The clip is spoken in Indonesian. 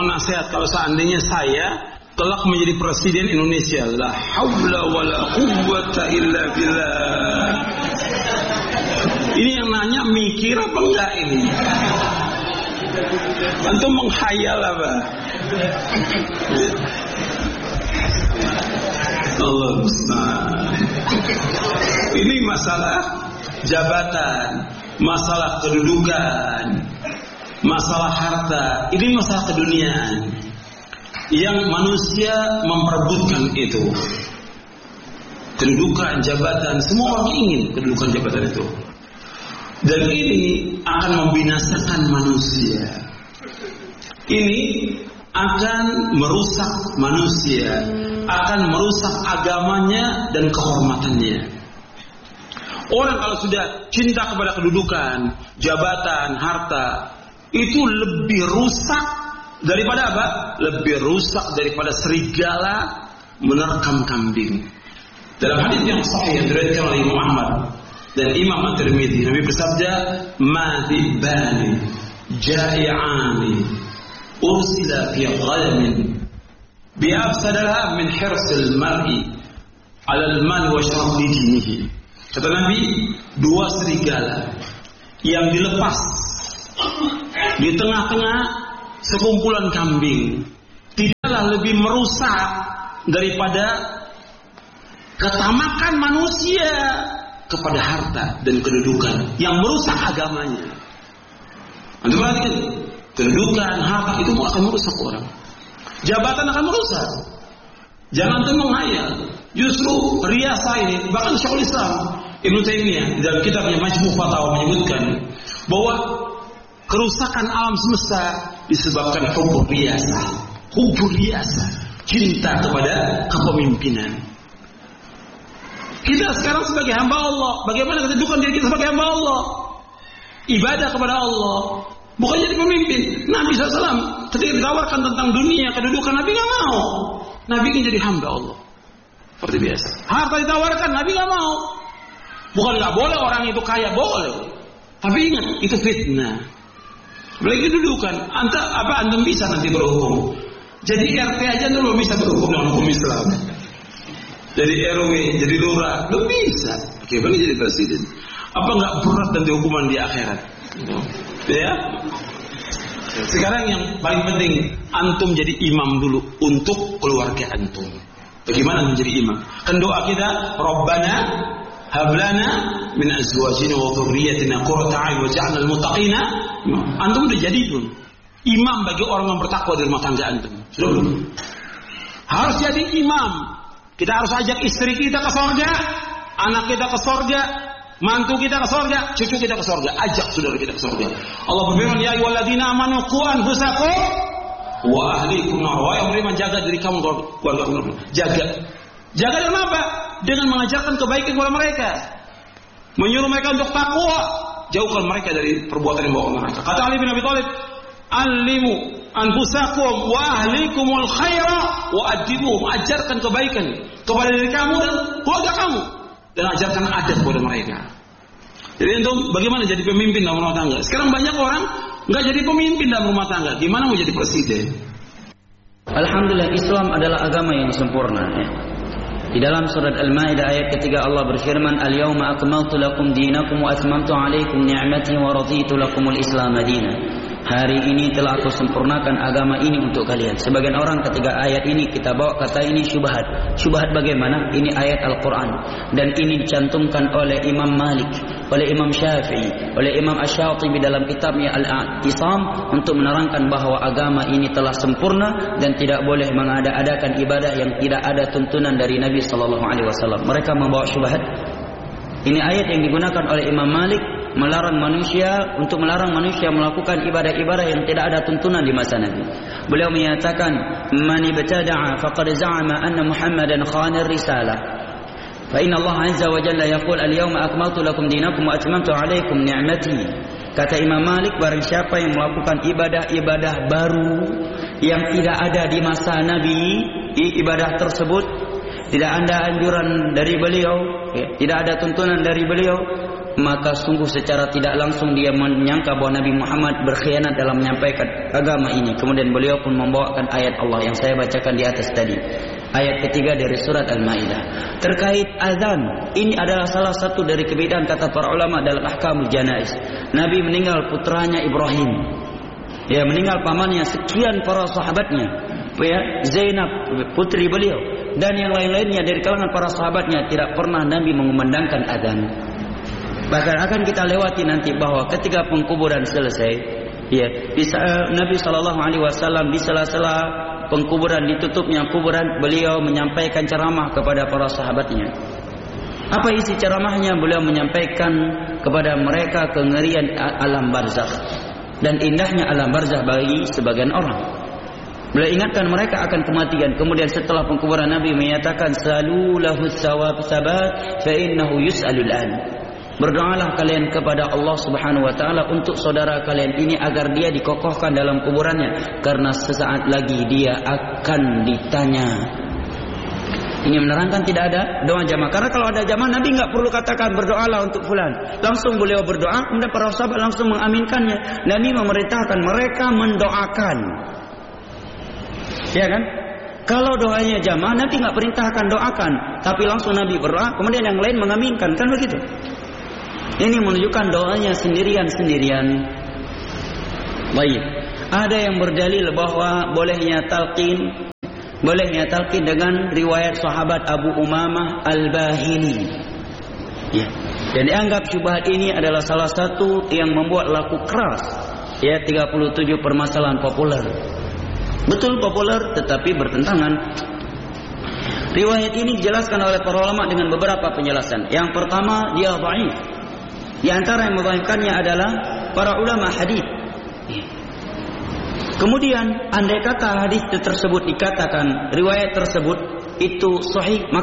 mohon nasihat kalau seandainya saya kelak menjadi presiden Indonesia. La haula wala quwwata illa billah. Ini yang nanya mikir apa enggak ini? Antum menghayal apa? Allah musta'an. Ini masalah jabatan, masalah kedudukan, masalah harta. Ini masalah keduniaan yang manusia memperebutkan itu. Kedudukan, jabatan, semua orang ingin kedudukan, jabatan itu. Dan ini akan membinasakan manusia. Ini akan merusak manusia, akan merusak agamanya dan kehormatannya. Orang kalau sudah cinta kepada kedudukan, jabatan, harta, itu lebih rusak daripada apa? Lebih rusak daripada serigala menerkam kambing. Dalam hadis yang sahih yang diriwayatkan oleh Imam Ahmad dan Imam At-Tirmidzi, Nabi bersabda, "Madhibani ja'i'ani ursila fi ghalamin bi'afsadaha min hirsil mar'i 'ala al-mal wa syaraf dinihi." Kata Nabi, dua serigala yang dilepas di tengah-tengah sekumpulan kambing tidaklah lebih merusak daripada ketamakan manusia kepada harta dan kedudukan yang merusak agamanya. Anda perhatikan, kedudukan, harta itu akan merusak orang. Jabatan akan merusak. Jangan tuh menghayal. Justru riasa ini, bahkan Syekhul Islam Ibnu Taimiyah dalam kitabnya Majmu' Fatawa menyebutkan bahwa kerusakan alam semesta disebabkan hubur riasa, cinta kepada kepemimpinan. Kita sekarang sebagai hamba Allah, bagaimana kedudukan diri kita sebagai hamba Allah? Ibadah kepada Allah, bukan jadi pemimpin. Nabi SAW ketika ditawarkan tentang dunia, kedudukan, Nabi nggak mau. Nabi ingin jadi hamba Allah, seperti biasa. Harta ditawarkan, Nabi nggak mau. Bukan nggak boleh orang itu kaya, boleh. Tapi ingat, itu fitnah. Apalagi kedudukan, antum bisa nanti berhukum. Jadi RT aja belum bisa berhukum dengan hukum Islam. Jadi RW, jadi lurah, belum bisa. Oke, bagi jadi presiden. Apa nggak berat nanti hukuman di akhirat? Ya. Sekarang yang paling penting, antum jadi imam dulu untuk keluarga antum. Bagaimana menjadi imam? Kan doa kita, Rabbana hablana min azwajina wa dhurriyyatina qurrata a'yun waj'alna lil muttaqina. Antum udah jadi tuh imam bagi orang yang bertakwa di rumah tangga antum. Sudah belum? Harus jadi imam. Kita harus ajak istri kita ke surga, anak kita ke surga, mantu kita ke surga, cucu kita ke surga. Ajak saudara kita ke surga. Allah berfirman, ya ayyuhalladzina amanu qu anfusakum wa ahlikum nar. Wahai beriman, jaga diri kamu, keluarga kamu. Jaga dengan apa? Dengan mengajarkan kebaikan kepada mereka, menyuruh mereka untuk takwa, jauhkan mereka dari perbuatan yang bawa mereka. Kata Ali bin Abi Thalib, alimu anfusakum wa ahlikumul khaira wa adibuhum. Ajarkan kebaikan kepada diri kamu dan keluarga kamu, dan ajarkan adab kepada mereka. Jadi untuk bagaimana jadi pemimpin dalam rumah tangga. Sekarang banyak orang nggak jadi pemimpin dalam rumah tangga, gimana mau jadi presiden? Alhamdulillah, Islam adalah agama yang sempurna, ya. Di dalam surat Al-Maidah ayat ketiga Allah berfirman, Al-yawma akmaltu lakum dinakum wa atmamtu alaikum ni'mati wa raditu lakumul Islam madina. Hari ini telah aku sempurnakan agama ini untuk kalian. Sebagian orang ketika ayat ini kita bawa kata ini syubhat. Syubhat bagaimana? Ini ayat Al-Quran. Dan ini dicantumkan oleh Imam Malik, oleh Imam Syafi'i, oleh Imam Asy-Syatibi dalam kitabnya Al-I'tisam untuk menerangkan bahwa agama ini telah sempurna dan tidak boleh mengada-adakan ibadah yang tidak ada tuntunan dari Nabi SAW. Mereka membawa syubhat. Ini ayat yang digunakan oleh Imam Malik melarang manusia melakukan ibadah-ibadah yang tidak ada tuntunan di masa Nabi. Beliau menyatakan, "Man ibtada'a faqad za'ama anna Muhammadan khana ar-risalah. Fa inna Allah 'azza wa jalla yaqul al-yawma akmaltu lakum dinakum wa atmamtu 'alaykum ni'mati." Kata Imam Malik, barang siapa yang melakukan ibadah-ibadah baru yang tidak ada di masa Nabi, ibadah tersebut tidak ada anjuran dari beliau, tidak ada tuntunan dari beliau, maka sungguh secara tidak langsung dia menyangka bahwa Nabi Muhammad berkhianat dalam menyampaikan agama ini. Kemudian beliau pun membawakan ayat Allah yang saya bacakan di atas tadi, ayat ketiga dari surat Al-Maidah terkait azan. Ini adalah salah satu dari kebedaan kata para ulama dalam ahkamul janaiz. Nabi meninggal putranya Ibrahim, ya, meninggal pamannya, sekian para sahabatnya, ya, Zainab putri beliau dan yang lain-lainnya dari kalangan para sahabatnya, tidak pernah Nabi mengumandangkan azan. Bahkan akan kita lewati nanti bahwa ketika pengkuburan selesai, ya, Nabi SAW di sela-sela pengkuburan, ditutupnya kuburan, beliau menyampaikan ceramah kepada para sahabatnya. Apa isi ceramahnya? Beliau menyampaikan kepada mereka kengerian alam barzakh dan indahnya alam barzakh bagi sebagian orang. Beliau ingatkan mereka akan kematian. Kemudian setelah pengkuburan Nabi menyatakan, salu lahu thawab sabat fa innahu yus'alul an. Berdoalah kalian kepada Allah Subhanahu wa taala untuk saudara kalian ini agar dia dikokohkan dalam kuburannya, karena sesaat lagi dia akan ditanya. Ini menerangkan tidak ada doa jamaah. Karena kalau ada jamaah, Nabi enggak perlu katakan berdoalah untuk fulan. Langsung beliau berdoa, kemudian para sahabat langsung mengaminkannya. Nabi memerintahkan mereka mendoakan. Ya kan? Kalau doanya jamaah, Nabi enggak perintahkan doakan, tapi langsung Nabi berdoa, kemudian yang lain mengaminkan, kan begitu. Ini menunjukkan doanya sendirian-sendirian. Baik. Ada yang berdalil bahwa bolehnya talqin dengan riwayat sahabat Abu Umamah Al-Bahili. Ya. Dan dianggap syubhat ini adalah salah satu yang membuat laku keras. Ya, 37 permasalahan populer. Betul populer tetapi bertentangan. Riwayat ini dijelaskan oleh para ulama dengan beberapa penjelasan. Yang pertama, dia dhaif. Di antara yang mendhaifkannya adalah para ulama hadis. Kemudian andai kata hadis tersebut dikatakan riwayat tersebut itu sahih,